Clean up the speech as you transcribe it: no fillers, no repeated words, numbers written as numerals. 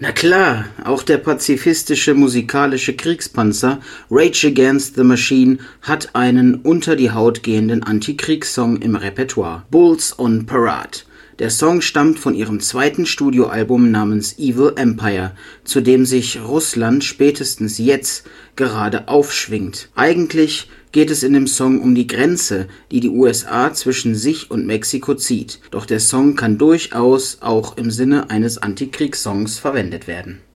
Na klar, auch der pazifistische musikalische Kriegspanzer Rage Against the Machine hat einen unter die Haut gehenden Antikriegssong im Repertoire: Bulls on Parade. Der Song stammt von ihrem zweiten Studioalbum namens Evil Empire, zu dem sich Russland spätestens jetzt gerade aufschwingt. Eigentlich geht es in dem Song um die Grenze, die die USA zwischen sich und Mexiko zieht. Doch der Song kann durchaus auch im Sinne eines Antikriegssongs verwendet werden.